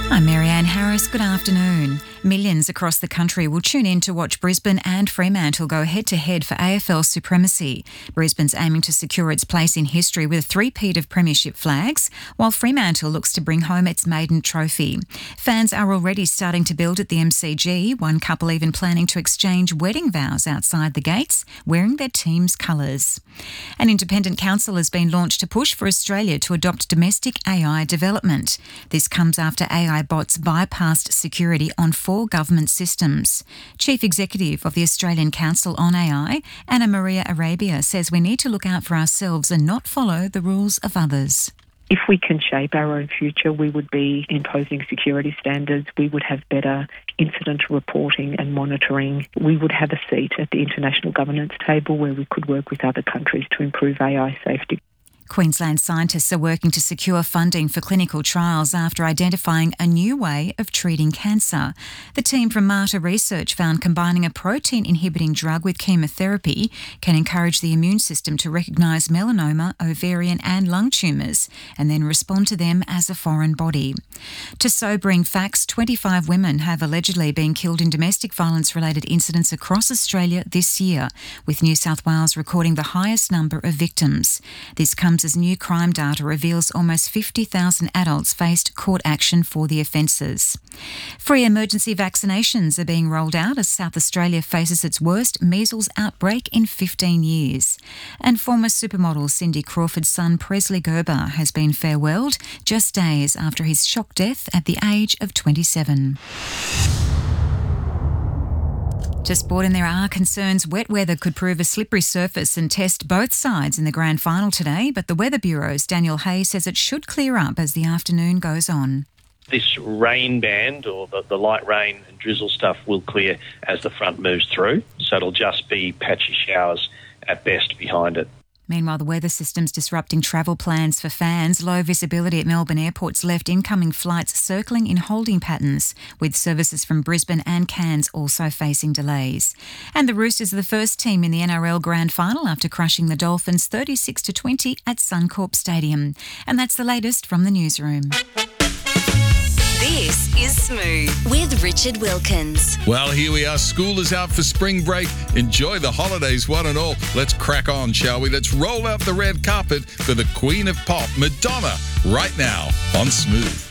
I'm Marianne Harris. Good afternoon. Millions across the country will tune in to watch Brisbane and Fremantle go head-to-head for AFL supremacy. Brisbane's aiming to secure its place in history with a three-peat of premiership flags, while Fremantle looks to bring home its maiden trophy. Fans are already starting to build at the MCG, one couple even planning to exchange wedding vows outside the gates, wearing their team's colours. An independent council has been launched to push for Australia to adopt domestic AI development. This comes after AI bots bypassed security on 4 government systems. Chief Executive of the Australian Council on AI, Anna Maria Arabia, says we need to look out for ourselves and not follow the rules of others. If we can shape our own future, we would be imposing security standards. We would have better incident reporting and monitoring. We would have a seat at the international governance table where we could work with other countries to improve AI safety. Queensland scientists are working to secure funding for clinical trials after identifying a new way of treating cancer. The team from Mater Research found combining a protein-inhibiting drug with chemotherapy can encourage the immune system to recognise melanoma, ovarian and lung tumours and then respond to them as a foreign body. To sobering facts, 25 women have allegedly been killed in domestic violence-related incidents across Australia this year, with New South Wales recording the highest number of victims. This comes as new crime data reveals almost 50,000 adults faced court action for the offences. Free emergency vaccinations are being rolled out as South Australia faces its worst measles outbreak in 15 years. And former supermodel Cindy Crawford's son Presley Gerber has been farewelled just days after his shock death at the age of 27. To sport, and there are concerns wet weather could prove a slippery surface and test both sides in the grand final today, but the Weather Bureau's Daniel Hay says it should clear up as the afternoon goes on. This rain band, or the light rain and drizzle stuff, will clear as the front moves through, so it'll just be patchy showers at best behind it. Meanwhile, the weather system's disrupting travel plans for fans. Low visibility at Melbourne airport's left incoming flights circling in holding patterns, with services from Brisbane and Cairns also facing delays. And the Roosters are the first team in the NRL Grand Final after crushing the Dolphins 36-20 at Suncorp Stadium. And that's the latest from the newsroom. This is Smooth with Richard Wilkins. Well, here we are. School is out for spring break. Enjoy the holidays, one and all. Let's crack on, shall we? Let's roll out the red carpet for the Queen of Pop, Madonna, right now on Smooth.